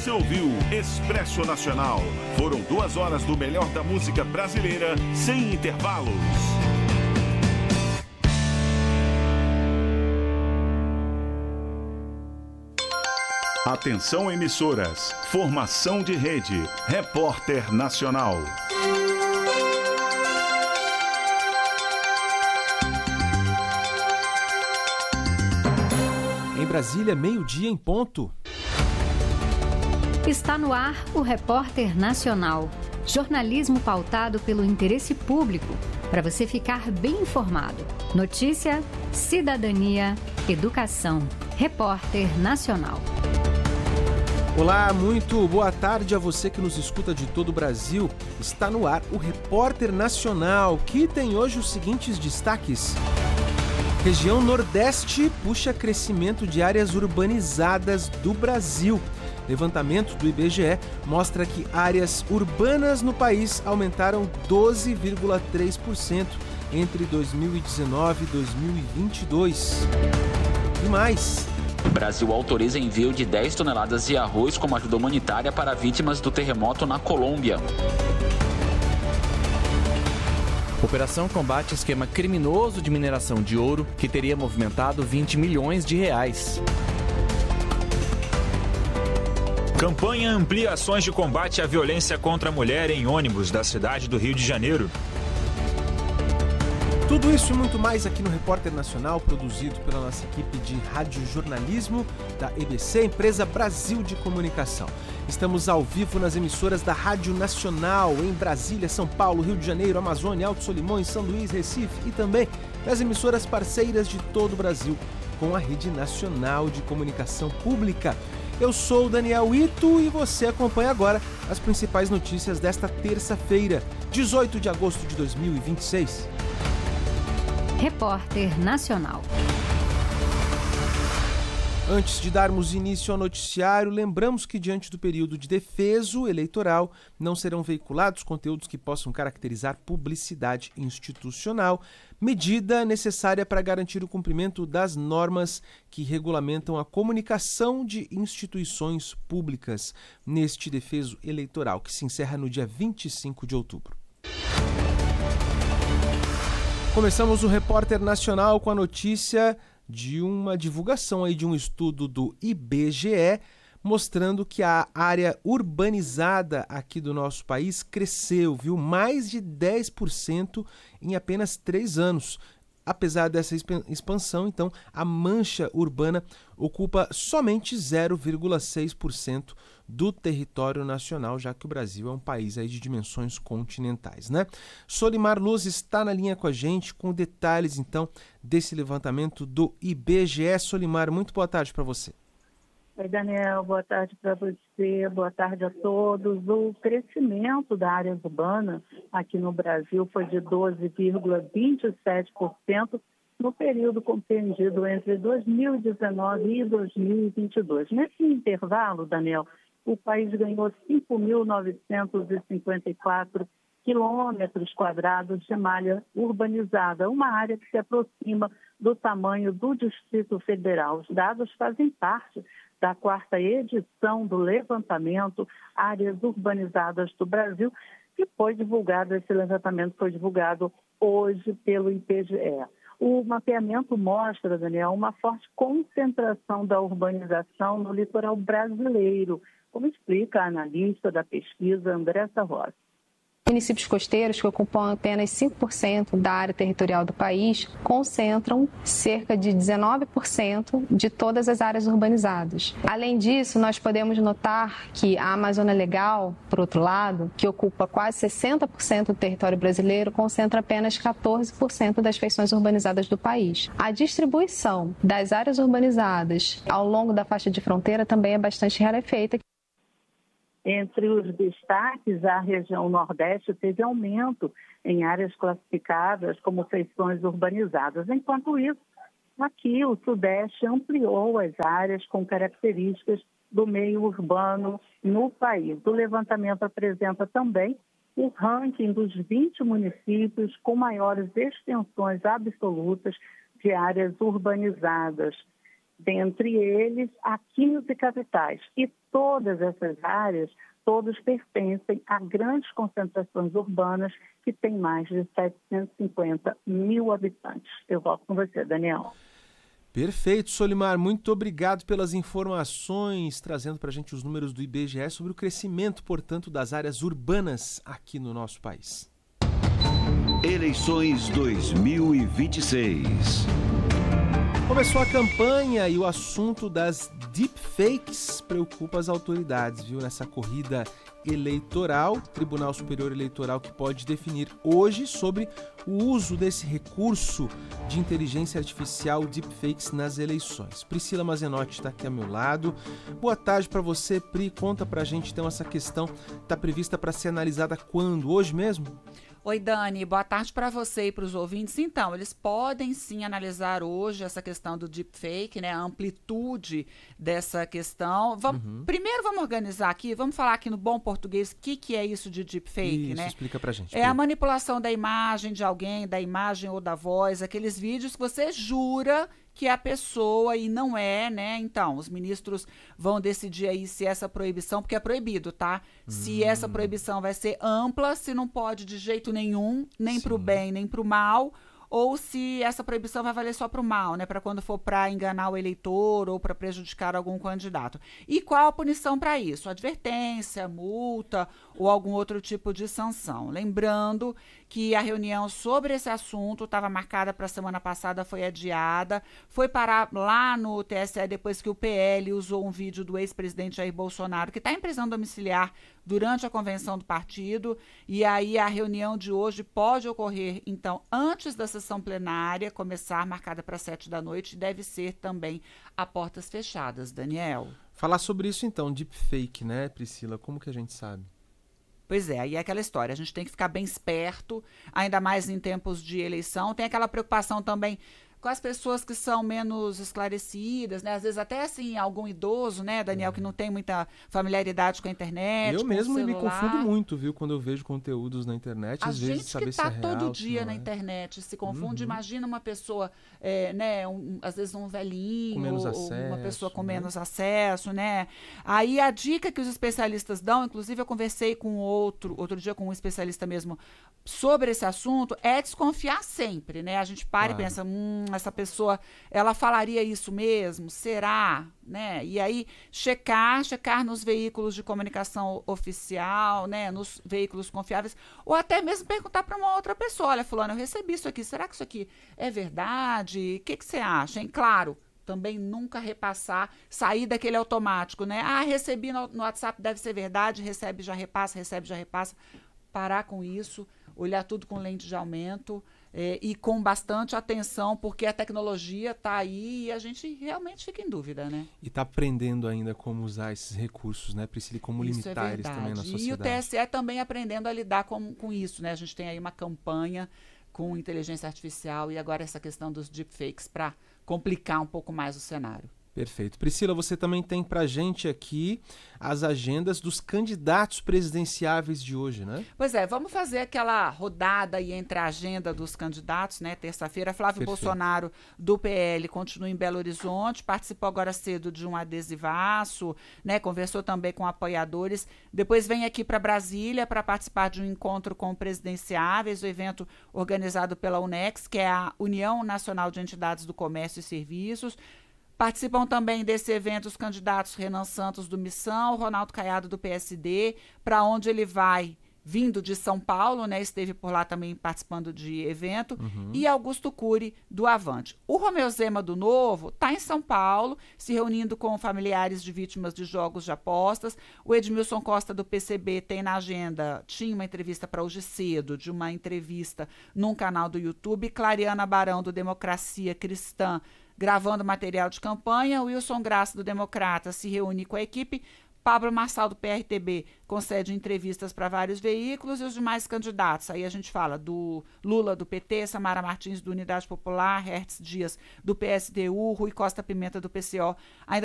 Você ouviu Expresso Nacional. Foram 2 horas do melhor da música brasileira, sem intervalos. Atenção, emissoras. Formação de rede. Repórter Nacional. Em Brasília, 12:00 em ponto. Está no ar o Repórter Nacional. Jornalismo pautado pelo interesse público, para você ficar bem informado. Notícia, cidadania, educação. Repórter Nacional. Olá, muito boa tarde a você que nos escuta de todo o Brasil. Está no ar o Repórter Nacional, que tem hoje os seguintes destaques. Região Nordeste puxa crescimento de áreas urbanizadas do Brasil. Levantamento do IBGE mostra que áreas urbanas no país aumentaram 12,3% entre 2019 e 2022. E mais... O Brasil autoriza envio de 10 toneladas de arroz como ajuda humanitária para vítimas do terremoto na Colômbia. Operação combate esquema criminoso de mineração de ouro que teria movimentado 20 milhões de reais. Campanha amplia ações de combate à violência contra a mulher em ônibus da cidade do Rio de Janeiro. Tudo isso e muito mais aqui no Repórter Nacional, produzido pela nossa equipe de radiojornalismo da EBC, Empresa Brasil de Comunicação. Estamos ao vivo nas emissoras da Rádio Nacional em Brasília, São Paulo, Rio de Janeiro, Amazônia, Alto Solimões, São Luís, Recife e também nas emissoras parceiras de todo o Brasil com a Rede Nacional de Comunicação Pública. Eu sou o Daniel Ito e você acompanha agora as principais notícias desta terça-feira, 18 de agosto de 2026. Repórter Nacional. Antes de darmos início ao noticiário, lembramos que diante do período de defeso eleitoral não serão veiculados conteúdos que possam caracterizar publicidade institucional, medida necessária para garantir o cumprimento das normas que regulamentam a comunicação de instituições públicas neste defeso eleitoral, que se encerra no dia 25 de outubro. Começamos o Repórter Nacional com a notícia de uma divulgação aí de um estudo do IBGE mostrando que a área urbanizada aqui do nosso país cresceu, viu? Mais de 10% em apenas 3 anos. Apesar dessa expansão, então, a mancha urbana ocupa somente 0,6% do território nacional, já que o Brasil é um país aí de dimensões continentais, né? Solimar Luz está na linha com a gente com detalhes, então, desse levantamento do IBGE. Solimar, muito boa tarde para você. Oi, Daniel, boa tarde para você, boa tarde a todos. O crescimento da área urbana aqui no Brasil foi de 12,27% no período compreendido entre 2019 e 2022. Nesse intervalo, Daniel, o país ganhou 5.954 quilômetros quadrados de malha urbanizada, uma área que se aproxima do tamanho do Distrito Federal. Os dados fazem parte da 4ª edição do levantamento Áreas Urbanizadas do Brasil, que foi divulgado, esse levantamento foi divulgado hoje pelo IBGE. O mapeamento mostra, Daniel, uma forte concentração da urbanização no litoral brasileiro, como explica a analista da pesquisa Andressa Rossi. Municípios costeiros, que ocupam apenas 5% da área territorial do país, concentram cerca de 19% de todas as áreas urbanizadas. Além disso, nós podemos notar que a Amazônia Legal, por outro lado, que ocupa quase 60% do território brasileiro, concentra apenas 14% das feições urbanizadas do país. A distribuição das áreas urbanizadas ao longo da faixa de fronteira também é bastante rarefeita. Entre os destaques, a região Nordeste teve aumento em áreas classificadas como feições urbanizadas. Enquanto isso, aqui o Sudeste ampliou as áreas com características do meio urbano no país. O levantamento apresenta também o ranking dos 20 municípios com maiores extensões absolutas de áreas urbanizadas. dentre eles há 15 capitais. E todas essas áreas, todos pertencem a grandes concentrações urbanas que têm mais de 750 mil habitantes. Eu volto com você, Daniel. Perfeito, Solimar. Muito obrigado pelas informações, trazendo para a gente os números do IBGE sobre o crescimento, portanto, das áreas urbanas aqui no nosso país. Eleições 2026. Começou a campanha e o assunto das deepfakes preocupa as autoridades, viu? Nessa corrida eleitoral, Tribunal Superior Eleitoral que pode definir hoje sobre o uso desse recurso de inteligência artificial deepfakes nas eleições. Priscila Mazenotti está aqui ao meu lado. Boa tarde para você, Pri. Conta pra gente então essa questão. Está prevista para ser analisada quando? Hoje mesmo? Oi, Dani, boa tarde para você e para os ouvintes. Então, eles podem sim analisar hoje essa questão do deepfake, né? A amplitude dessa questão. Primeiro vamos organizar aqui, vamos falar aqui no bom português o que é isso de deepfake, isso, né? Explica pra gente. É a manipulação da imagem de alguém, da imagem ou da voz, aqueles vídeos que você jura que é a pessoa e não é, né? Então, os ministros vão decidir aí se essa proibição, porque é proibido, tá? Se essa proibição vai ser ampla, se não pode de jeito nenhum, nem para o bem, nem para o mal, ou se essa proibição vai valer só para o mal, né? Para quando for para enganar o eleitor ou para prejudicar algum candidato. E qual a punição para isso? Advertência, multa ou algum outro tipo de sanção. Lembrando que a reunião sobre esse assunto estava marcada para a semana passada, foi adiada, foi parar lá no TSE depois que o PL usou um vídeo do ex-presidente Jair Bolsonaro, que está em prisão domiciliar durante a convenção do partido, e aí a reunião de hoje pode ocorrer, então, antes da sessão plenária começar, marcada para 7 da noite, e deve ser também a portas fechadas, Daniel. Falar sobre isso então, deepfake, né, Priscila? Como que a gente sabe? Pois é, aí é aquela história, a gente tem que ficar bem esperto, ainda mais em tempos de eleição. Tem aquela preocupação também com as pessoas que são menos esclarecidas, né? Às vezes até assim, algum idoso, né, Daniel, que não tem muita familiaridade com a internet, eu com mesmo o me celular. confundo muito, viu, quando eu vejo conteúdos na internet, às vezes saber se é real. A gente que está todo dia na internet se confunde, imagina uma pessoa, né, às vezes um velhinho, com menos ou acesso, uma pessoa com né? menos acesso, né? Aí a dica que os especialistas dão, inclusive eu conversei com outro dia com um especialista mesmo sobre esse assunto, é desconfiar sempre, né? A gente para e pensa, essa pessoa, ela falaria isso mesmo? Será? Né? E aí, checar nos veículos de comunicação oficial, né? Nos veículos confiáveis, ou até mesmo perguntar para uma outra pessoa, olha, fulano, eu recebi isso aqui, será que isso aqui é verdade? O que você acha, hein? Claro, também nunca repassar, sair daquele automático, né? Ah, recebi no WhatsApp, deve ser verdade, recebe, já repassa, recebe, já repassa. Parar com isso, olhar tudo com lente de aumento, e com bastante atenção, porque a tecnologia está aí e a gente realmente fica em dúvida, né? E está aprendendo ainda como usar esses recursos, né, Priscila, e como limitar eles também na sociedade. E o TSE também aprendendo a lidar com isso, né? A gente tem aí uma campanha com inteligência artificial e agora essa questão dos deepfakes para complicar um pouco mais o cenário. Perfeito. Priscila, você também tem pra gente aqui as agendas dos candidatos presidenciáveis de hoje, né? Pois é, vamos fazer aquela rodada aí entre a agenda dos candidatos, né? Terça-feira, Flávio Bolsonaro, do PL, continua em Belo Horizonte, participou agora cedo de um adesivaço, né? Conversou também com apoiadores. Depois vem aqui para Brasília para participar de um encontro com presidenciáveis, o evento organizado pela UNEX, que é a União Nacional de Entidades do Comércio e Serviços. Participam também desse evento os candidatos Renan Santos, do Missão, Ronaldo Caiado, do PSD, para onde ele vai, vindo de São Paulo, né? Esteve por lá também participando de evento, e Augusto Cury, do Avante. O Romeu Zema, do Novo, está em São Paulo, se reunindo com familiares de vítimas de jogos de apostas. O Edmilson Costa, do PCB, tem na agenda, tinha uma entrevista para hoje cedo, de uma entrevista num canal do YouTube. Clariana Barão, do Democracia Cristã, gravando material de campanha. Wilson Graça, do Democrata, se reúne com a equipe. Pablo Marçal, do PRTB, concede entrevistas para vários veículos, e os demais candidatos. Aí a gente fala do Lula, do PT, Samara Martins, do Unidade Popular, Hertz Dias, do PSDU, Rui Costa Pimenta, do PCO. Ainda